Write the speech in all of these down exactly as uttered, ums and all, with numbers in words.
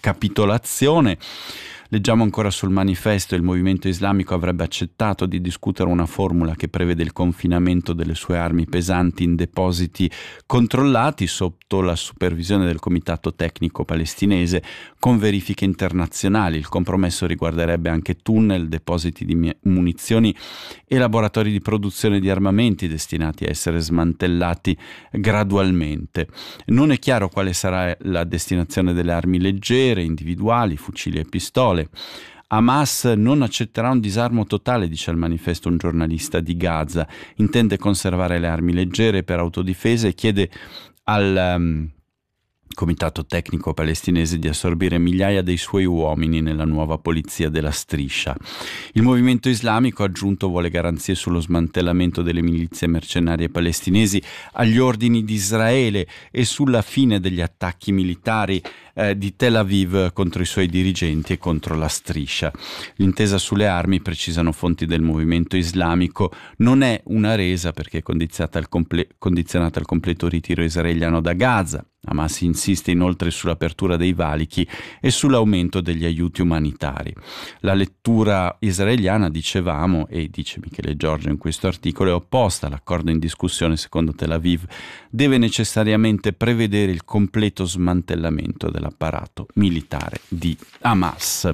capitolazione. Leggiamo ancora sul manifesto: il movimento islamico avrebbe accettato di discutere una formula che prevede il confinamento delle sue armi pesanti in depositi controllati sotto la supervisione del Comitato Tecnico Palestinese con verifiche internazionali. Il compromesso riguarderebbe anche tunnel, depositi di munizioni e laboratori di produzione di armamenti destinati a essere smantellati gradualmente. Non è chiaro quale sarà la destinazione delle armi leggere, individuali, fucili e pistole. Hamas non accetterà un disarmo totale, dice al manifesto un giornalista di Gaza. Intende conservare le armi leggere per autodifesa e chiede al um, Comitato Tecnico Palestinese di assorbire migliaia dei suoi uomini nella nuova polizia della striscia. Il movimento islamico, aggiunto, vuole garanzie sullo smantellamento delle milizie mercenarie palestinesi agli ordini di Israele e sulla fine degli attacchi militari eh, di Tel Aviv contro i suoi dirigenti e contro la striscia. L'intesa sulle armi, precisano fonti del movimento islamico, non è una resa perché è condizionata al, comple- condizionata al completo ritiro israeliano da Gaza. Hamas insiste inoltre sull'apertura dei valichi e sull'aumento degli aiuti umanitari. La lettura israeliana, dicevamo, e dice Michele Giorgio in questo articolo, è opposta. L'accordo in discussione, secondo Tel Aviv, deve necessariamente prevedere il completo smantellamento dell'apparato militare di Hamas.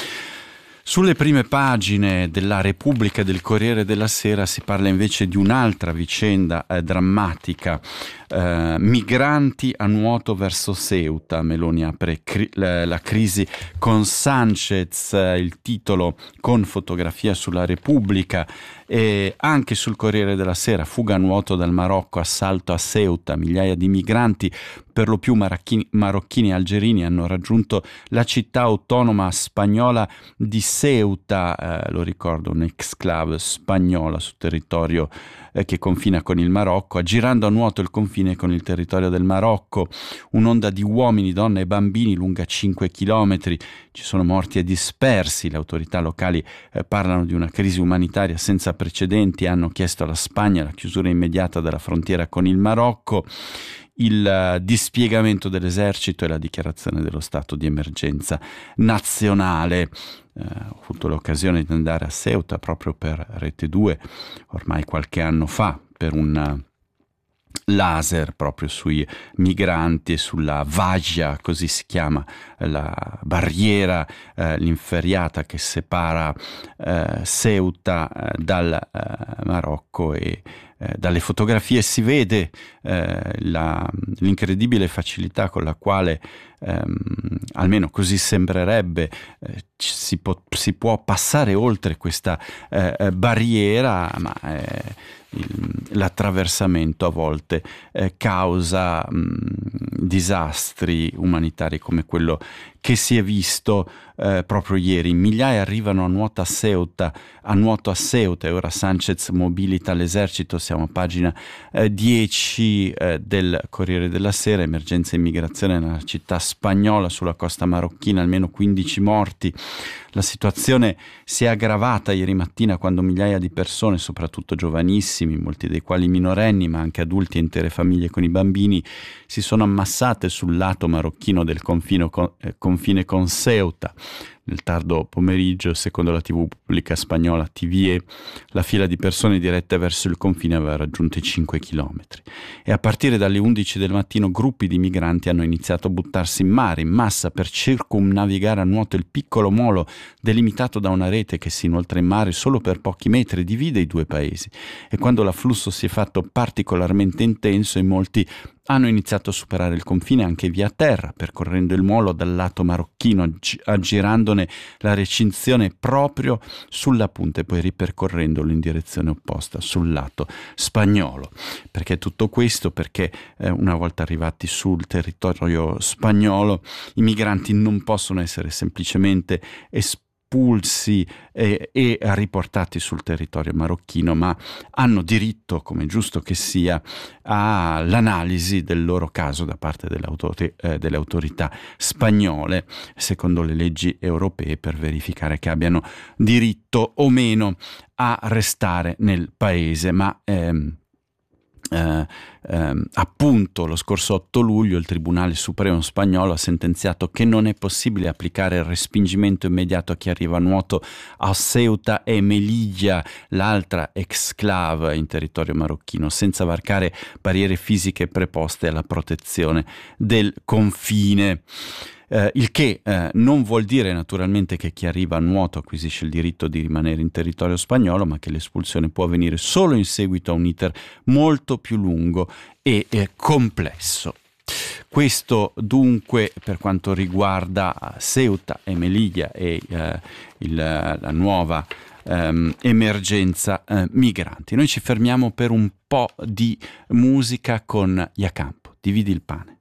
Sulle prime pagine della Repubblica e del Corriere della Sera si parla invece di un'altra vicenda eh, drammatica. Eh, migranti a nuoto verso Ceuta. Meloni apre cri- la, la crisi con Sanchez, eh, il titolo con fotografia sulla Repubblica, e anche sul Corriere della Sera: fuga a nuoto dal Marocco, assalto a Ceuta, migliaia di migranti, per lo più marocchini, marocchini e algerini, hanno raggiunto la città autonoma spagnola di Ceuta, eh, lo ricordo, un'exclave spagnola su territorio eh, che confina con il Marocco, aggirando a nuoto il confine con il territorio del Marocco. Un'onda di uomini, donne e bambini lunga cinque chilometri, ci sono morti e dispersi. Le autorità locali eh, parlano di una crisi umanitaria senza precedenti, hanno chiesto alla Spagna la chiusura immediata della frontiera con il Marocco, il dispiegamento dell'esercito e la dichiarazione dello stato di emergenza nazionale. Eh, ho avuto l'occasione di andare a Ceuta proprio per Rete due ormai qualche anno fa, per un laser proprio sui migranti e sulla Vajja, così si chiama la barriera, eh, l'inferriata che separa eh, Ceuta eh, dal eh, Marocco, e eh, dalle fotografie si vede eh, la, l'incredibile facilità con la quale, ehm, almeno così sembrerebbe, eh, si, può, si può passare oltre questa eh, barriera, ma eh, il, l'attraversamento a volte eh, causa mh, disastri umanitari come quello che si è visto eh, proprio ieri. Migliaia arrivano a nuoto a Ceuta, a nuoto a Ceuta, e ora Sanchez mobilita l'esercito. Siamo a pagina eh, dieci eh, del Corriere della Sera. Emergenza immigrazione nella città spagnola sulla costa marocchina, almeno quindici morti. La situazione si è aggravata ieri mattina quando migliaia di persone, soprattutto giovanissimi, molti dei quali minorenni, ma anche adulti e intere famiglie con i bambini, si sono ammassate sul lato marocchino del confine con, eh, confine con Ceuta. Nel tardo pomeriggio, secondo la tivù pubblica spagnola T V E, la fila di persone dirette verso il confine aveva raggiunto i cinque chilometri. E a partire dalle undici del mattino gruppi di migranti hanno iniziato a buttarsi in mare in massa per circumnavigare a nuoto il piccolo molo delimitato da una rete che si inoltra in mare solo per pochi metri, divide i due paesi. E quando l'afflusso si è fatto particolarmente intenso, in molti hanno iniziato a superare il confine anche via terra, percorrendo il molo dal lato marocchino, aggi- aggirandone la recinzione proprio sulla punta e poi ripercorrendolo in direzione opposta sul lato spagnolo. Perché tutto questo? Perché eh, una volta arrivati sul territorio spagnolo, i migranti non possono essere semplicemente espulsi espulsi e, e riportati sul territorio marocchino, ma hanno diritto, come giusto che sia, all'analisi del loro caso da parte delle, autori- eh, delle autorità spagnole, secondo le leggi europee, per verificare che abbiano diritto o meno a restare nel paese. Ma ehm, Eh, ehm, appunto lo scorso otto luglio il Tribunale Supremo spagnolo ha sentenziato che non è possibile applicare il respingimento immediato a chi arriva a nuoto a Ceuta e Melilla, l'altra exclave in territorio marocchino, senza varcare barriere fisiche preposte alla protezione del confine. Eh, il che eh, non vuol dire naturalmente che chi arriva a nuoto acquisisce il diritto di rimanere in territorio spagnolo, ma che l'espulsione può avvenire solo in seguito a un iter molto più lungo e eh, complesso. Questo dunque per quanto riguarda Ceuta e Melilla e eh, il, la nuova ehm, emergenza eh, migranti. Noi ci fermiamo per un po' di musica con Iacampo, Dividi il pane.